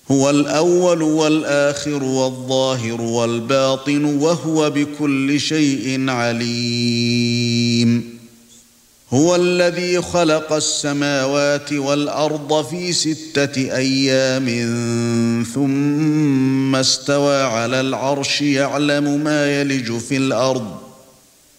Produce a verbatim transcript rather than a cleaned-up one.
هو الأول والآخر والظاهر والباطن وهو بكل شيء عليم. هو الذي خلق السماوات والأرض في ستة أيام ثم استوى على العرش يعلم ما يلج في الأرض